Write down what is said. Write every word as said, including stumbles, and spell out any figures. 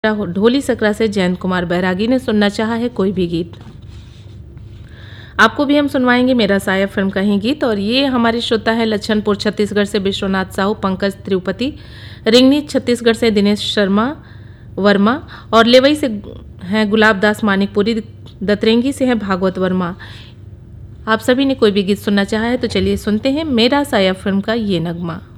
ढोली सकरा से जयंत कुमार बैरागी ने सुनना चाहा है कोई भी गीत। आपको भी हम सुनवाएंगे मेरा साया फिल्म का ही गीत। और ये हमारे श्रोता है लच्छनपुर छत्तीसगढ़ से विश्वनाथ साहू, पंकज त्रिपाठी, रिंगनी छत्तीसगढ़ से दिनेश शर्मा वर्मा, और लेवई से हैं गुलाब दास मानिकपुरी, दतरेंगी से हैं भागवत वर्मा। आप सभी ने कोई भी गीत सुनना चाहा है तो चलिए सुनते हैं मेरा साया फिल्म का ये नगमा।